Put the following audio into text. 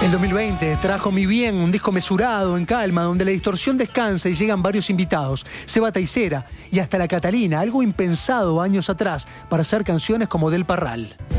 El 2020 trajo Mi Bien, un disco mesurado, en calma, donde la distorsión descansa y llegan varios invitados. Seba Taicera y hasta La Catalina, algo impensado años atrás para hacer canciones como Del Parral.